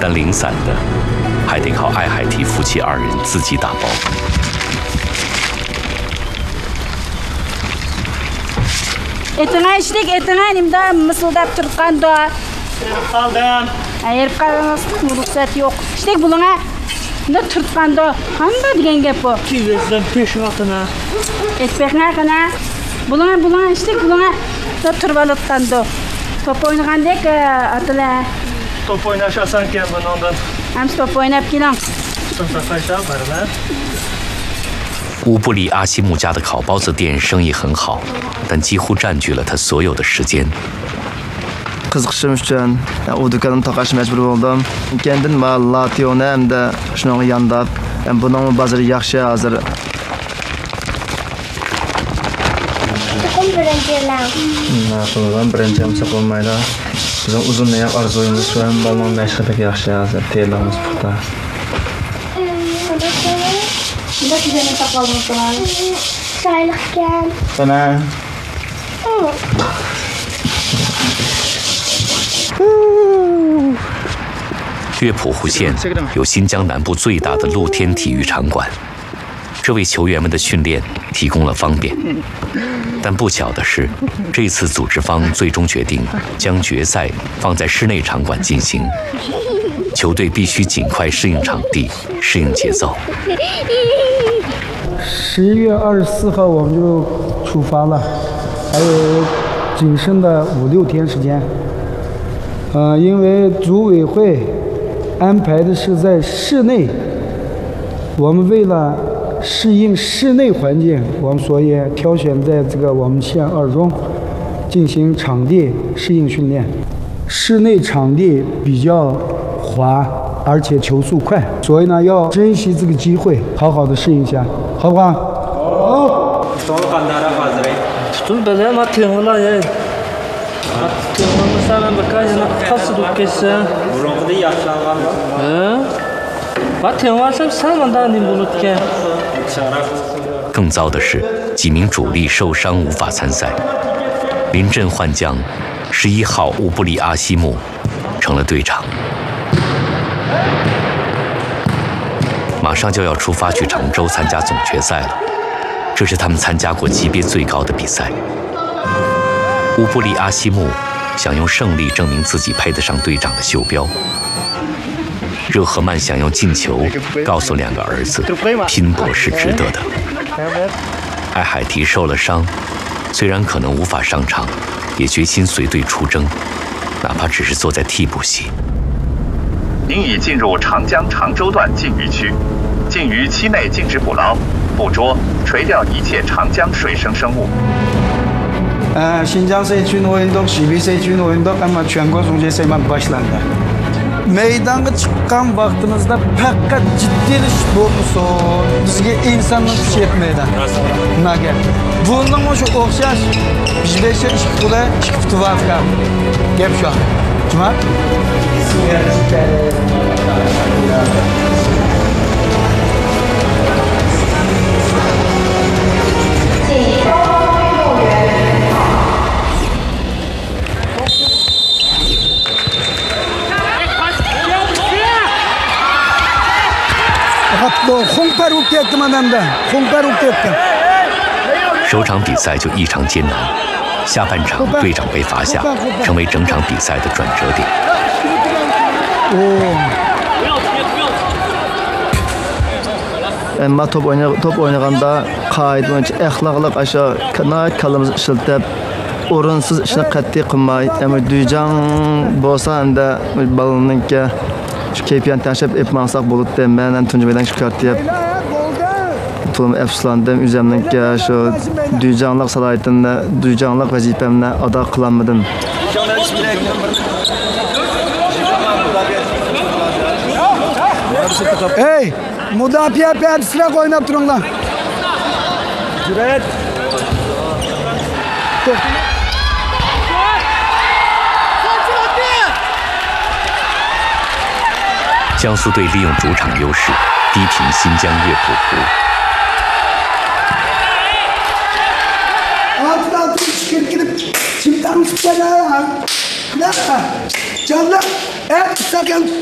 但零散的还得靠艾海提夫妻2人自己打包。 Etine içtik, etine elimde mısıldap Türkkan'da. Kaldım. Ayırıp kalınız, ruhsat yok. İşte buluna da Türkkan'da. Handa diyen gep bu. Kivezden peşin altına. Etpekine kana. Buluna işte buluna da Türkbalıkkan'da. Top oynayan dek atıla. Top oynaşasan ki bundan. Hem top oynayıp gelen. Sınıflaşan varlar. 乌布里阿西木家的烤包子店生意很好，但几乎占据了他所有的时间。 qiziqishim uchun u do'konimni taqash majbur bo'ldim. Kendin lationi hamda shuning yondab, buning bozori yaxshi hozir. Birinchi hamsa bo'lmaydi. Bizning uzunroq orzuyimiz shu ham balmon mashqidagi yaxshi hozir tayyorlarimiz puxta. Bunda güzel takalım falan. Çaylıkken. Bana. 乐谱湖县有新疆南部最大的露天体育场馆，这为球员们的训练提供了方便。但不巧的是，这次组织方最终决定将决赛放在室内场馆进行，球队必须尽快适应场地、适应节奏。 11月24号我们就出发了，还有仅剩的5、6天时间。因为组委会安排的是在室内，我们为了适应室内环境，我们所以挑选在这个我们县2中进行场地适应训练。室内场地比较滑，而且球速快，所以呢要珍惜这个机会，好好的适应一下，好不好？好。 更糟的是，几名主力受伤无法参赛。临阵换将，11号乌布里阿西木成了队长。马上就要出发去常州参加总决赛了，这是他们参加过级别最高的比赛。乌布里阿西木想用胜利证明自己配得上队长的袖标。热赫曼想用进球告诉2个儿子，拼搏是值得的。艾海提受了伤，虽然可能无法上场，也决心随队出征，哪怕只是坐在替补席。 您已进入长江常州段禁渔区，禁渔期内禁止捕捞、捕捉、垂钓一切长江水生生物。 Şinjan seçkin oyunduk, Şibi seçkin oyunduk ama Çuango Sungcayman başlandı. Meydanga çıkan vaktimizde fakat ciddilik bo'lmasin, bizga insonlik kuchi yetmaydi. Nimaga? Bundan shu o'xshash 5 ish qila, ikki gap shu. Tuman? 首场比赛就异常艰难，下半场队长被罚下，成为整场比赛的转折点。 Ama top oynaganda qoida axloqliq aşağı kalamiz ishlatib o'rinsiz ishni qat'iy qilmay, duyjan bo'lsa anda balaninki shu kayfiyatni tashlab etmasak bo'ladi. Men ham tunjidan chiqartib to'lim afsuslandim. O'zimninki shu duyjanlik salohiyatini, duyjanlik vazifamni ado qilolmadim. Hey! Müdafiye perdesine oynayıp durun lan. Cüret. 江苏队利用主场优势，逼平新疆乐谱湖。 Canlı, sakın.